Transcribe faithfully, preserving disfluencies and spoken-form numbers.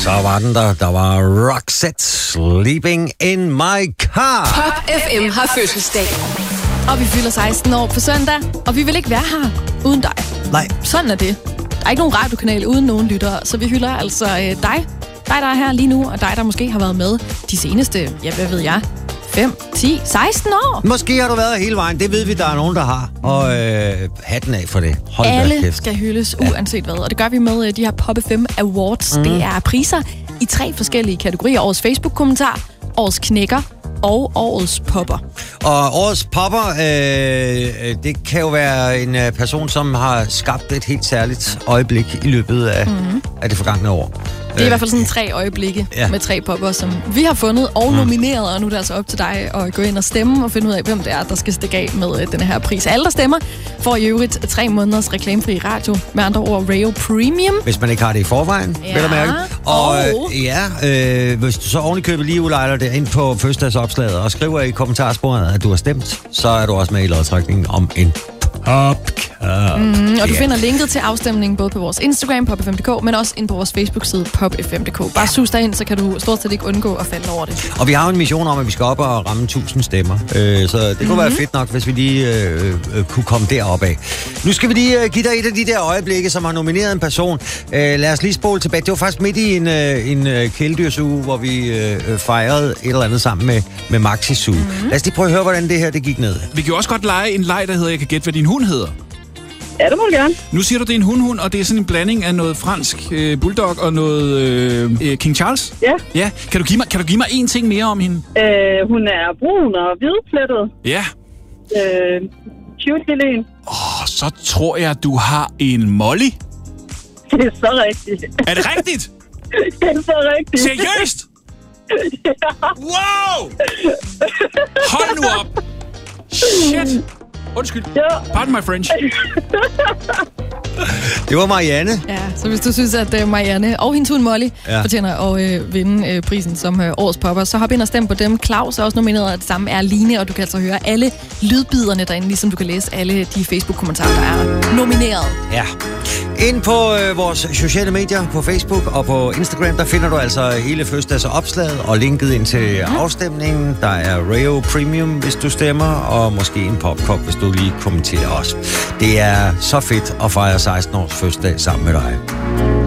Så var den der. Der var Roxette, Sleeping in My Car. Pop F M har fødselsdag. Og vi fylder seksten år på søndag, og vi vil ikke være her uden dig. Nej. Sådan er det. Der er ikke nogen radiokanal uden nogen lyttere, så vi hylder altså øh, dig. Dig, der er her lige nu, og dig, der måske har været med de seneste, ja, hvad ved jeg, fem, ti, seksten år. Måske har du været hele vejen. Det ved vi, der er nogen, der har. Og øh, hatten af for det. Hold Alle kæft. skal hyldes, uanset hvad. Og det gør vi med øh, de her Pop F M Awards. Mm. Det er priser i tre forskellige kategorier. Årets Facebook-kommentar, årets knækker og årets popper. Og årets popper, øh, det kan jo være en øh, person, som har skabt et helt særligt øjeblik i løbet af, mm. af det forgangne år. Det er i hvert fald sådan tre øjeblikke ja. med tre popper, som vi har fundet og mm. nomineret, og nu er det altså op til dig at gå ind og stemme og finde ud af, hvem det er, der skal stikke af med den her pris. Alle, der stemmer, får i øvrigt tre måneders reklamefri radio, med andre ord Rayo Premium. Hvis man ikke har det i forvejen, ja. vil jeg mærke. Og, og øh, ja, øh, hvis du så ovenikøbet lige ulejler det ind på fødselsdagsopslaget og skriver i kommentarsporet, at du har stemt, så er du også med i lodtrækningen om en popcar. Mm, og du finder linket til afstemningen både på vores Instagram, pop f m punktum d k, men også ind på vores Facebook-side, pop f m punktum d k. Bare sus dig ind, så kan du stort set ikke undgå at falde over det. Og vi har jo en mission om, at vi skal op og ramme tusind stemmer. Øh, så det kunne mm-hmm. være fedt nok, hvis vi lige øh, øh, kunne komme derop af. Nu skal vi lige øh, give dig et af de der øjeblikke, som har nomineret en person. Øh, lad os lige spole tilbage. Det var faktisk midt i en, øh, en øh, kæledyrsuge, hvor vi øh, fejrede et eller andet sammen med, med Maxi Zoo. Mm-hmm. Lad os lige prøve at høre, hvordan det her det gik ned. Vi kan jo også godt lege en leg, der hedder, jeg kan gætte, hvad din hund hedder. Ja, det må du gerne. Nu siger du, det er en hundhund, og det er sådan en blanding af noget fransk øh, bulldog og noget øh, King Charles? Ja. Ja. Kan du give mig, kan du give mig én ting mere om hende? Øh, hun er brun og hvidplettet. Ja. Øh, cute-lille. Åh, oh, så tror jeg, du har en Molly. Det er så rigtigt. Er det rigtigt? Det er så rigtigt. Seriøst? Ja. Wow! Hold nu op. Shit. Undskyld. Ja. Pardon my French. Det var Marianne. Ja, så hvis du synes, at uh, Marianne og hendes hund Molly ja. fortjener at uh, vinde uh, prisen som uh, årets popper, så hop ind og stem på dem. Claus er også nomineret, og det samme er Line, og du kan altså høre alle lydbiderne derinde, ligesom du kan læse alle de Facebook-kommentarer, der er nomineret. Ja. Ind på øh, vores sociale medier, på Facebook og på Instagram, der finder du altså hele fødselsdags opslaget og linket ind til mm. afstemningen. Der er Rayo Premium, hvis du stemmer, og måske en popkop, hvis du lige kommenterer os. Det er så fedt at fejre seksten års fødselsdag sammen med dig.